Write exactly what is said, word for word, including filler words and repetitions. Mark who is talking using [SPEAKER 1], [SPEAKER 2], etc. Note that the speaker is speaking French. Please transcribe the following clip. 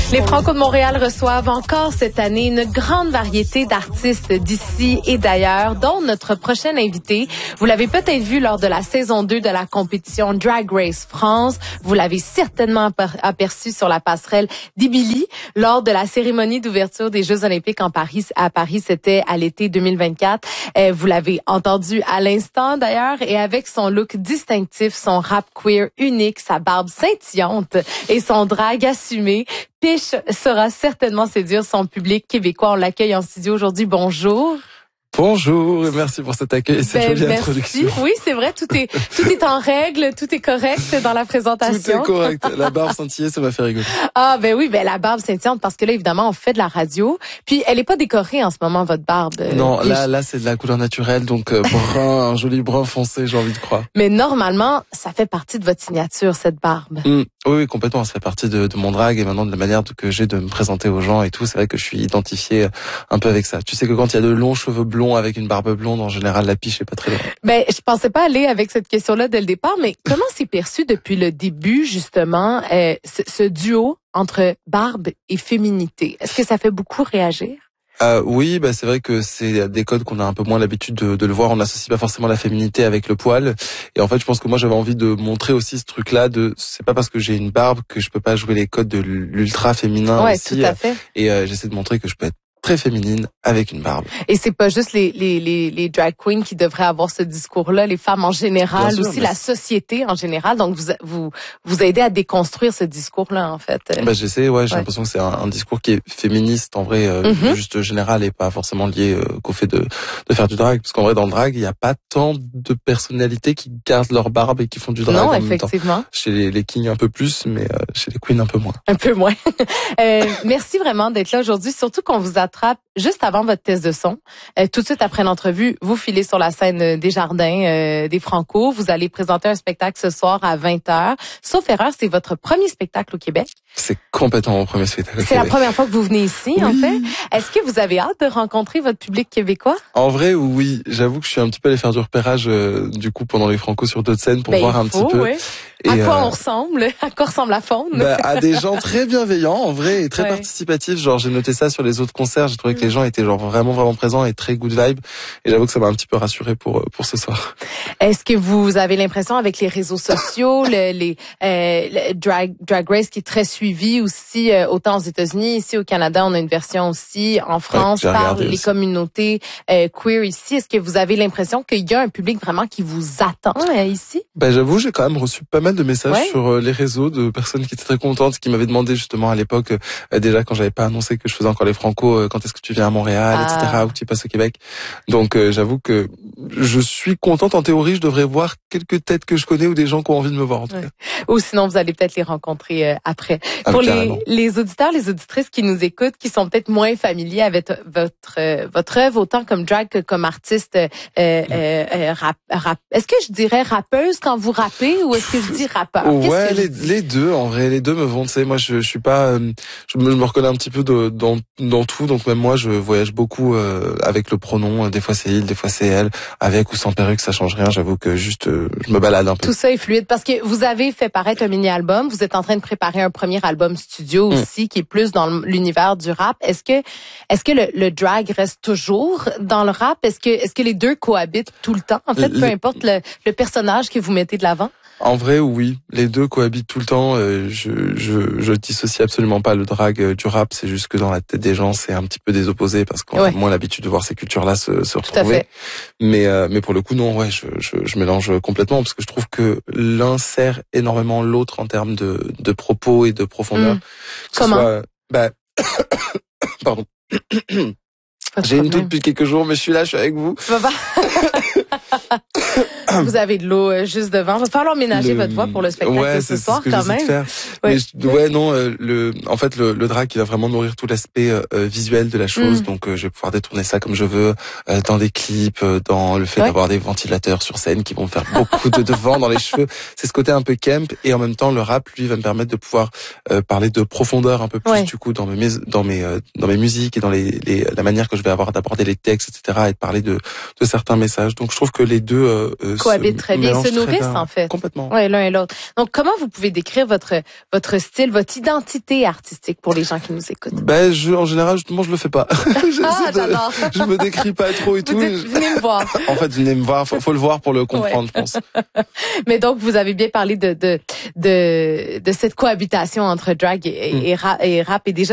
[SPEAKER 1] Les Franco de Montréal reçoivent encore cette année une grande variété d'artistes d'ici et d'ailleurs, dont notre prochain invité. Vous l'avez peut-être vu lors de la saison deux de la compétition Drag Race France. Vous l'avez certainement aperçu sur la passerelle d'Ibili lors de la cérémonie d'ouverture des Jeux olympiques en Paris. À Paris, c'était à l'été deux mille vingt-quatre. Euh, vous l'avez entendu à l'instant d'ailleurs, et avec son look distinctif, son rap queer unique, sa barbe scintillante et son drag assumé, Piche saura certainement séduire son public québécois. On l'accueille en studio aujourd'hui. Bonjour.
[SPEAKER 2] Bonjour et merci pour cet accueil et cette
[SPEAKER 1] ben,
[SPEAKER 2] jolie
[SPEAKER 1] merci.
[SPEAKER 2] introduction.
[SPEAKER 1] Oui, c'est vrai, tout est tout est en règle, tout est correct dans la présentation.
[SPEAKER 2] Tout est correct. La barbe scintillée, ça m'a fait rigoler.
[SPEAKER 1] Ah ben oui, ben la barbe scintillante, parce que là évidemment on fait de la radio, puis elle est pas décorée en ce moment, votre barbe.
[SPEAKER 2] Non, là là c'est de la couleur naturelle, donc euh, brun, un joli brun foncé, j'ai envie de croire.
[SPEAKER 1] Mais normalement, ça fait partie de votre signature, cette barbe.
[SPEAKER 2] Mmh. Oui, oui, complètement. Ça fait partie de, de mon drag et maintenant de la manière que j'ai de me présenter aux gens et tout. C'est vrai que je suis identifié un peu avec ça. Tu sais que quand il y a de longs cheveux blonds avec une barbe blonde, en général, la piche est pas très loin.
[SPEAKER 1] Ben, je pensais pas aller avec cette question-là dès le départ, mais comment c'est perçu depuis le début, justement, euh, ce, ce duo entre barbe et féminité? Est-ce que ça fait beaucoup réagir?
[SPEAKER 2] Euh, oui, bah c'est vrai que c'est des codes qu'on a un peu moins l'habitude de, de le voir. On n'associe pas forcément la féminité avec le poil. Et en fait, je pense que moi, j'avais envie de montrer aussi ce truc-là. De, c'est pas parce que j'ai une barbe que je peux pas jouer les codes de l'ultra féminin
[SPEAKER 1] ouais,
[SPEAKER 2] aussi.
[SPEAKER 1] Tout à fait.
[SPEAKER 2] Et euh, j'essaie de montrer que je peux être très féminine avec une barbe.
[SPEAKER 1] Et c'est pas juste les les les, les drag queens qui devraient avoir ce discours-là, les femmes en général, sûr, aussi la société en général. Donc vous vous vous aidez à déconstruire ce discours-là en fait.
[SPEAKER 2] Bah j'essaie, ouais, j'ai
[SPEAKER 1] ouais.
[SPEAKER 2] l'impression que c'est un, un discours qui est féministe en vrai, euh, mm-hmm. juste général et pas forcément lié euh, qu'au fait de de faire du drag, parce qu'en vrai dans le drag il y a pas tant de personnalités qui gardent leur barbe et qui font du drag.
[SPEAKER 1] Non,
[SPEAKER 2] en
[SPEAKER 1] effectivement.
[SPEAKER 2] Même temps. Chez les, les kings un peu plus, mais euh, chez les queens un peu moins.
[SPEAKER 1] Un peu moins. euh, merci vraiment d'être là aujourd'hui, surtout qu'on vous attrape juste avant votre test de son. Euh, tout de suite après l'entrevue, vous filez sur la scène des Jardins euh, des Franco. Vous allez présenter un spectacle ce soir à vingt heures. Sauf erreur, c'est votre premier spectacle au Québec.
[SPEAKER 2] C'est complètement mon premier spectacle au
[SPEAKER 1] C'est
[SPEAKER 2] Québec.
[SPEAKER 1] la première fois que vous venez ici,
[SPEAKER 2] oui.
[SPEAKER 1] en fait. Est-ce que vous avez hâte de rencontrer votre public québécois?
[SPEAKER 2] En vrai, oui. J'avoue que je suis un petit peu allé faire du repérage euh, du coup pendant les Franco sur d'autres scènes pour
[SPEAKER 1] ben,
[SPEAKER 2] voir un
[SPEAKER 1] faut,
[SPEAKER 2] petit peu.
[SPEAKER 1] Oui.
[SPEAKER 2] Et
[SPEAKER 1] à quoi
[SPEAKER 2] euh...
[SPEAKER 1] on ressemble? À quoi ressemble la faune?
[SPEAKER 2] Bah, à des gens très bienveillants, en vrai, et très
[SPEAKER 1] ouais.
[SPEAKER 2] participatifs. Genre, j'ai noté ça sur les autres concerts. J'ai trouvé que les gens étaient genre vraiment, vraiment présents et très good vibe. Et j'avoue que ça m'a un petit peu rassuré pour pour ce soir.
[SPEAKER 1] Est-ce que vous avez l'impression avec les réseaux sociaux, le, les euh, le drag Drag Race qui est très suivi aussi, euh, autant aux États-Unis, ici au Canada, on a une version aussi en France
[SPEAKER 2] ouais,
[SPEAKER 1] par les
[SPEAKER 2] aussi.
[SPEAKER 1] communautés euh, queer ici. Est-ce que vous avez l'impression qu'il y a un public vraiment qui vous attend euh, ici?
[SPEAKER 2] Ben j'avoue, j'ai quand même reçu pas mal de messages
[SPEAKER 1] ouais.
[SPEAKER 2] sur euh, les réseaux de personnes qui étaient très contentes, qui m'avaient demandé justement à l'époque, euh, déjà quand j'avais pas annoncé que je faisais encore les Franco, euh, quand est-ce que tu viens à Montréal,
[SPEAKER 1] ah.
[SPEAKER 2] et cetera, où tu passes au Québec. Donc euh, j'avoue que je suis contente. En théorie, je devrais voir quelques têtes que je connais ou des gens qui ont envie de me voir en tout
[SPEAKER 1] ouais.
[SPEAKER 2] cas.
[SPEAKER 1] Ou sinon, vous allez peut-être les rencontrer euh, après.
[SPEAKER 2] Ah,
[SPEAKER 1] Pour
[SPEAKER 2] carrément.
[SPEAKER 1] les, les auditeurs, les auditrices qui nous écoutent, qui sont peut-être moins familiers avec votre euh, votre œuvre, autant comme drag que comme artiste euh, euh, euh, rap, rap. Est-ce que je dirais rappeuse quand vous rappez ou est-ce que je dis rappeur?
[SPEAKER 2] Ouais,
[SPEAKER 1] que
[SPEAKER 2] les, les deux, en vrai, les deux me vont. Tu sais, moi, je, je suis pas, euh, je, me, je me reconnais un petit peu de, dans dans tout, donc même moi, je voyage beaucoup euh, avec le pronom. Des fois c'est il, des fois c'est elle, avec ou sans perruque, ça change rien. J'avoue que juste, euh, je me balade un peu.
[SPEAKER 1] Tout ça est fluide parce que vous avez fait paraître un mini-album. Vous êtes en train de préparer un premier album studio aussi, mmh. qui est plus dans l'univers du rap. Est-ce que, est-ce que le, le drag reste toujours dans le rap? Est-ce que, est-ce que les deux cohabitent tout le temps? En fait, peu importe le, le personnage que vous mettez de l'avant.
[SPEAKER 2] En vrai, oui, les deux cohabitent tout le temps. Euh, je, je, je dissocie absolument pas le drag euh, du rap. C'est juste que dans la tête des gens, c'est un petit peu des opposés parce qu'on ouais. a moins l'habitude de voir ces cultures-là se, se retrouver. Mais, euh, mais pour le coup, non, ouais, je, je, je mélange complètement parce que je trouve que l'un sert énormément l'autre en termes de, de propos et de profondeur.
[SPEAKER 1] Mmh. Comment
[SPEAKER 2] soit, bah, pardon. J'ai une toux depuis quelques jours, mais je suis là, je suis avec vous.
[SPEAKER 1] Vous avez de l'eau juste devant. Il va falloir ménager
[SPEAKER 2] le...
[SPEAKER 1] votre voix pour le spectacle
[SPEAKER 2] ouais,
[SPEAKER 1] de ce soir,
[SPEAKER 2] ce que
[SPEAKER 1] quand même.
[SPEAKER 2] De faire.
[SPEAKER 1] Ouais.
[SPEAKER 2] Mais je... ouais, non, euh, le, en fait, le, le drag, il va vraiment nourrir tout l'aspect euh, visuel de la chose. Mm. Donc, euh, je vais pouvoir détourner ça comme je veux, euh, dans des clips, euh, dans le fait ouais. d'avoir des ventilateurs sur scène qui vont me faire beaucoup de, de vent dans les cheveux. C'est ce côté un peu camp. Et en même temps, le rap, lui, va me permettre de pouvoir euh, parler de profondeur un peu plus, ouais. du coup, dans mes, dans mes, euh, dans mes musiques et dans les, les, la manière que je vais avoir d'aborder les textes, et cetera, et de parler de, de certains messages. Donc, je trouve que les deux euh,
[SPEAKER 1] Ils cohabitent très bien, ils se nourrissent en fait.
[SPEAKER 2] Complètement.
[SPEAKER 1] Ouais, l'un et l'autre. Donc, comment vous pouvez décrire votre votre style, votre identité artistique pour les gens qui nous écoutent?
[SPEAKER 2] Ben, je, en général, justement, je le fais pas.
[SPEAKER 1] Ah, j'adore.
[SPEAKER 2] Je me décris pas trop et
[SPEAKER 1] vous
[SPEAKER 2] tout.
[SPEAKER 1] Dites, venez me voir.
[SPEAKER 2] En fait, venez me voir. Faut, faut le voir pour le comprendre, ouais. Je pense.
[SPEAKER 1] Mais donc, vous avez bien parlé de de de, de cette cohabitation entre drag et, et, et rap et déjà